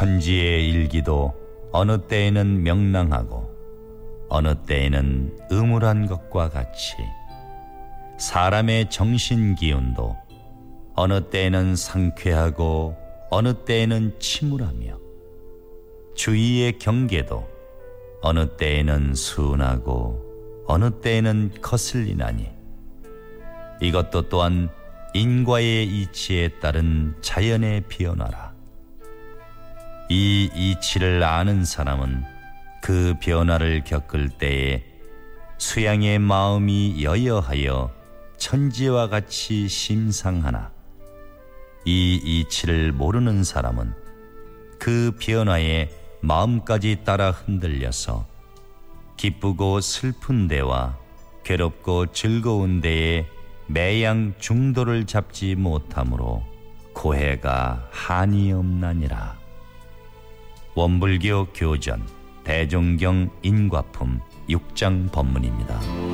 천지의 일기도 어느 때에는 명랑하고 어느 때에는 음울한 것과 같이 사람의 정신 기운도 어느 때에는 상쾌하고 어느 때에는 침울하며 주위의 경계도 어느 때에는 순하고 어느 때에는 거슬리나니 이것도 또한 인과의 이치에 따른 자연의 변화라. 이 이치를 아는 사람은 그 변화를 겪을 때에 수양의 마음이 여여하여 천지와 같이 심상하나 이 이치를 모르는 사람은 그 변화에 마음까지 따라 흔들려서 기쁘고 슬픈 데와 괴롭고 즐거운 데에 매양 중도를 잡지 못하므로 고해가 한이 없나니라. 원불교 교전 대종경 인과품 6장 법문입니다.